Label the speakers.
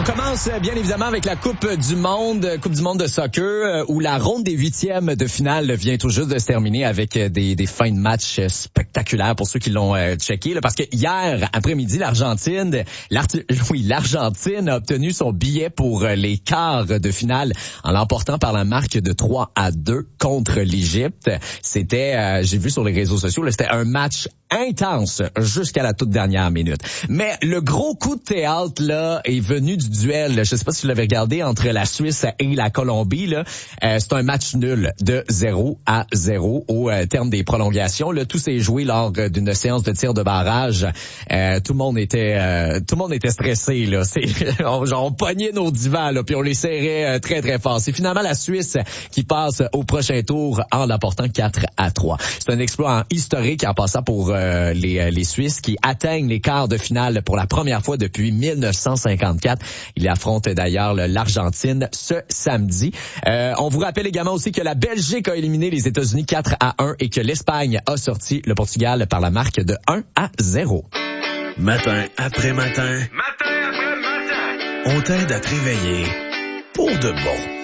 Speaker 1: On commence bien évidemment avec la Coupe du Monde de soccer, où la ronde des 8e de finale vient tout juste de se terminer avec des fins de match spectaculaires pour ceux qui l'ont checké. Là, parce que hier après-midi, l'Argentine a obtenu son billet pour les quarts de finale en l'emportant par la marque de 3-2 contre l'Égypte. C'était, j'ai vu sur les réseaux sociaux, là, c'était un match intense jusqu'à la toute dernière minute. Mais le gros coup de théâtre là est venu du duel, je sais pas si vous l'avez regardé, entre la Suisse et la Colombie là. C'est un match nul de 0-0 au terme des prolongations. Là, tout s'est joué lors d'une séance de tir de barrage. Tout le monde était stressé là. On pognait nos divans là, puis on les serrait très très fort. C'est finalement la Suisse qui passe au prochain tour en l'emportant 4-3. C'est un exploit historique en passant pour les Suisses qui atteignent les quarts de finale pour la première fois depuis 1954. Ils affrontent d'ailleurs l'Argentine ce samedi. On vous rappelle également aussi que la Belgique a éliminé les États-Unis 4-1 et que l'Espagne a sorti le Portugal par la marque de 1-0.
Speaker 2: Matin après matin, on t'aide à te réveiller pour de bon.